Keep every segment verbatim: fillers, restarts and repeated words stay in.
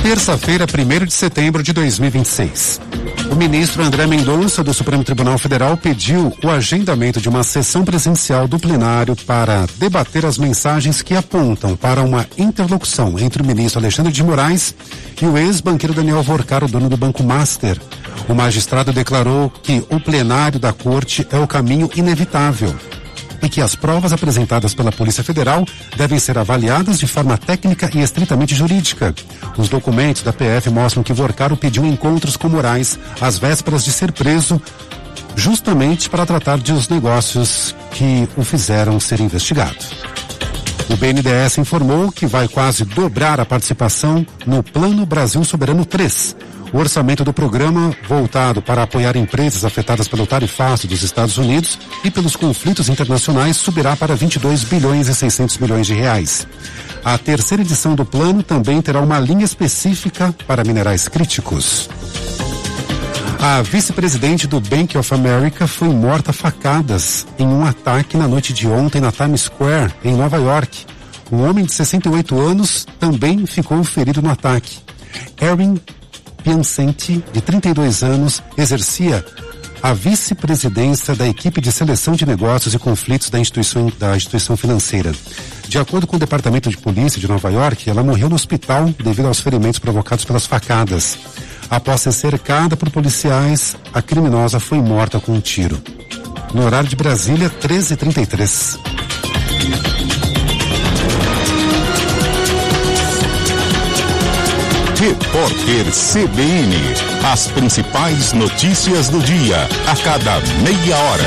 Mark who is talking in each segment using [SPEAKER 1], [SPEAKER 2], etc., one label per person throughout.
[SPEAKER 1] Terça-feira, primeiro de setembro de dois mil e vinte e seis. O ministro André Mendonça, do Supremo Tribunal Federal, pediu o agendamento de uma sessão presencial do plenário para debater as mensagens que apontam para uma interlocução entre o ministro Alexandre de Moraes e o ex-banqueiro Daniel Vorcaro, dono do Banco Master. O magistrado declarou que o plenário da corte é o caminho inevitável e que as provas apresentadas pela Polícia Federal devem ser avaliadas de forma técnica e estritamente jurídica. Os documentos da P F mostram que Vorcaro pediu encontros com Moraes às vésperas de ser preso, justamente para tratar de os negócios que o fizeram ser investigado. O B N D E S informou que vai quase dobrar a participação no Plano Brasil Soberano três. O orçamento do programa, voltado para apoiar empresas afetadas pelo tarifaço dos Estados Unidos e pelos conflitos internacionais, subirá para vinte e dois bilhões e seiscentos milhões de reais. A terceira edição do plano também terá uma linha específica para minerais críticos. A vice-presidente do Bank of America foi morta a facadas em um ataque na noite de ontem na Times Square, em Nova York. Um homem de sessenta e oito anos também ficou ferido no ataque. Erin Piacenti, de trinta e dois anos, exercia a vice-presidência da equipe de seleção de negócios e conflitos da instituição, da instituição financeira. De acordo com o Departamento de Polícia de Nova York, ela morreu no hospital devido aos ferimentos provocados pelas facadas. Após ser cercada por policiais, a criminosa foi morta com um tiro. No horário de Brasília, treze e trinta e três.
[SPEAKER 2] Repórter C B N. As principais notícias do dia, a cada meia hora.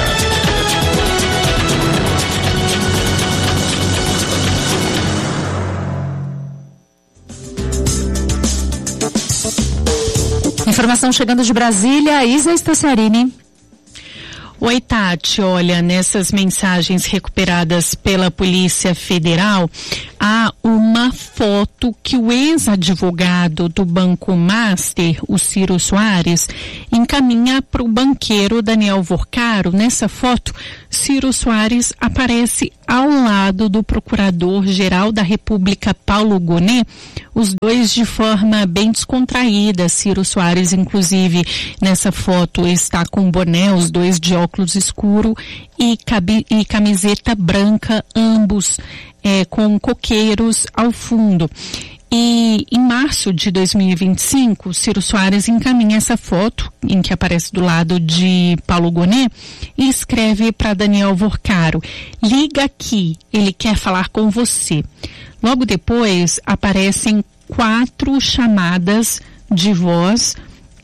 [SPEAKER 3] Informação chegando de Brasília, Isa Staciarini.
[SPEAKER 4] Oi, Tati, olha, nessas mensagens recuperadas pela Polícia Federal, há uma foto que o ex-advogado do Banco Master, o Ciro Soares, encaminha para o banqueiro Daniel Vorcaro. Nessa foto, Ciro Soares aparece ao lado do Procurador-Geral da República, Paulo Gonet, os dois de forma bem descontraída. Ciro Soares, inclusive, nessa foto está com boné, os dois de óculos escuro e, cabi- e camiseta branca, ambos é, com coqueiros ao fundo. E em março de dois mil e vinte e cinco, Ciro Soares encaminha essa foto, em que aparece do lado de Paulo Gonet, e escreve para Daniel Vorcaro: liga aqui, ele quer falar com você. Logo depois, aparecem quatro chamadas de voz,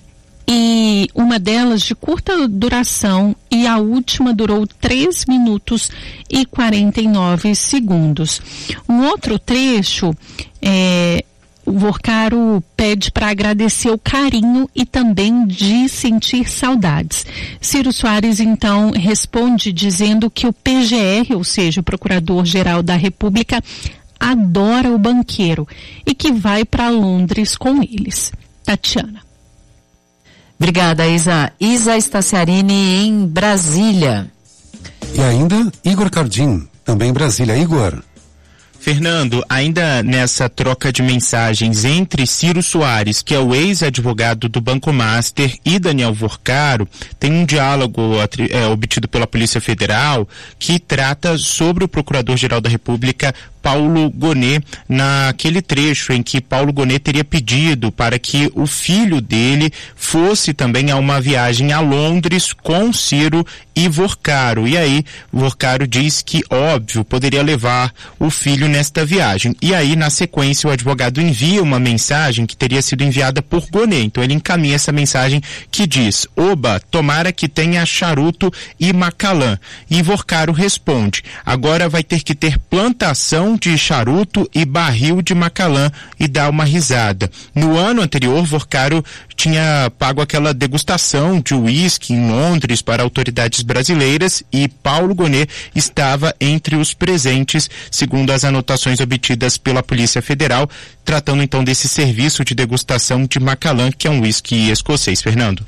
[SPEAKER 4] e uma delas de curta duração, e a última durou três minutos e quarenta e nove segundos. Um outro trecho, é, o Vorcaro pede para agradecer o carinho e também de sentir saudades. Ciro Soares, então, responde dizendo que o P G R, ou seja, o Procurador-Geral da República, adora o banqueiro e que vai para Londres com eles. Tatiana.
[SPEAKER 3] Obrigada, Isa. Isa Staciarini, em Brasília.
[SPEAKER 1] E ainda, Igor Cardim, também em Brasília. Igor.
[SPEAKER 5] Fernando, ainda nessa troca de mensagens entre Ciro Soares, que é o ex-advogado do Banco Master, e Daniel Vorcaro, tem um diálogo é, obtido pela Polícia Federal que trata sobre o Procurador-Geral da República, Paulo Gonet, naquele trecho em que Paulo Gonet teria pedido para que o filho dele fosse também a uma viagem a Londres com Ciro e Vorcaro. E aí, Vorcaro diz que, óbvio, poderia levar o filho nesta viagem. E aí, na sequência, o advogado envia uma mensagem que teria sido enviada por Gonet. Então, ele encaminha essa mensagem que diz: oba, tomara que tenha charuto e Macalã. E Vorcaro responde: agora vai ter que ter plantação de charuto e barril de Macalã, e dá uma risada. No ano anterior, Vorcaro tinha pago aquela degustação de uísque em Londres para autoridades brasileiras e Paulo Gonet estava entre os presentes, segundo as anotações obtidas pela Polícia Federal, tratando então desse serviço de degustação de Macalã, que é um uísque escocês. Fernando.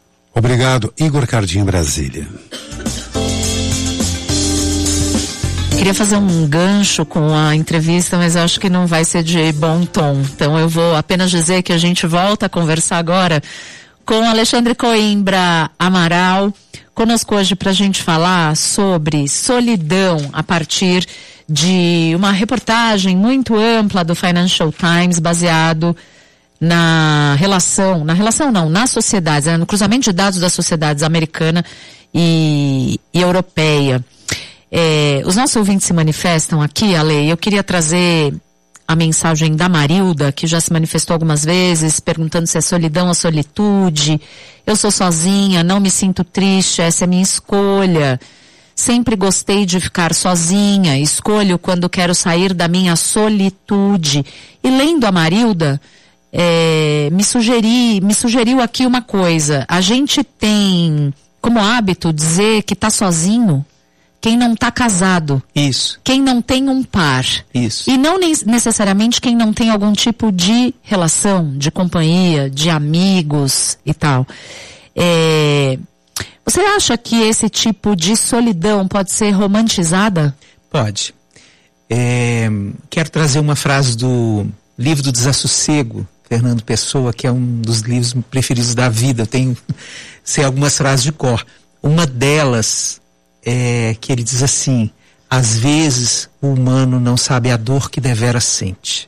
[SPEAKER 1] Obrigado, Igor Cardim, Brasília.
[SPEAKER 3] queria fazer um gancho com a entrevista, mas eu acho que não vai ser de bom tom. Então eu vou apenas dizer que a gente volta a conversar agora com Alexandre Coimbra Amaral, conosco hoje para a gente falar sobre solidão a partir de uma reportagem muito ampla do Financial Times, baseado na relação, na relação não, nas sociedades, no cruzamento de dados das sociedades americana e, e europeia. É, os nossos ouvintes se manifestam aqui, Ale, eu queria trazer a mensagem da Marilda, que já se manifestou algumas vezes, perguntando se é solidão ou solitude. Eu sou sozinha, não me sinto triste, essa é a minha escolha. Sempre gostei de ficar sozinha, escolho quando quero sair da minha solitude. E lendo a Marilda, é, me, sugeri, me sugeriu aqui uma coisa. A gente tem como hábito dizer que está sozinho quem não está casado.
[SPEAKER 6] Isso. Quem
[SPEAKER 3] não tem um par.
[SPEAKER 6] Isso.
[SPEAKER 3] E não necessariamente quem não tem algum tipo de relação, de companhia, de amigos e tal. É, você acha que esse tipo de solidão pode ser romantizada?
[SPEAKER 6] Pode. É, quero trazer uma frase do livro do Desassossego, Fernando Pessoa, que é um dos livros preferidos da vida. Eu tenho sei algumas frases de cor. Uma delas é que ele diz assim: às vezes o humano não sabe a dor que devera sente.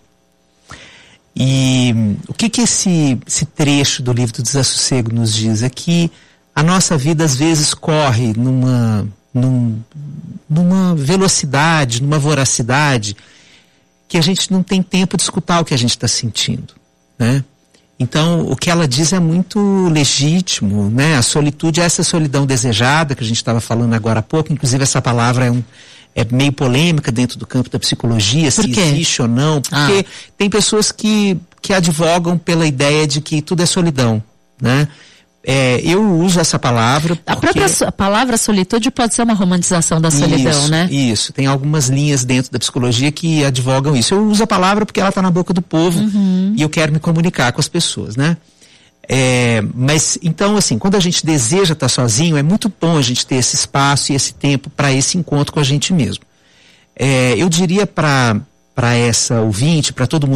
[SPEAKER 6] E o que que esse, esse trecho do livro do Desassossego nos diz? É que a nossa vida às vezes corre numa, num, numa velocidade, numa voracidade, que a gente não tem tempo de escutar o que a gente está sentindo, né? Então, o que ela diz é muito legítimo, né? A solitude é essa solidão desejada, que a gente estava falando agora há pouco. Inclusive, essa palavra é, um, é meio polêmica dentro do campo da psicologia, se existe ou não. Porque ah. tem pessoas que, que advogam pela ideia de que tudo é solidão, né? É, eu uso essa palavra porque...
[SPEAKER 3] A própria palavra solitude pode ser uma romantização da solidão,
[SPEAKER 6] isso,
[SPEAKER 3] né?
[SPEAKER 6] Isso, tem algumas linhas dentro da psicologia que advogam isso. Eu uso a palavra porque ela está na boca do povo, uhum, e eu quero me comunicar com as pessoas, né? É, mas, então, assim, quando a gente deseja estar sozinho, é muito bom a gente ter esse espaço e esse tempo para esse encontro com a gente mesmo. É, eu diria para para essa ouvinte, para todo mundo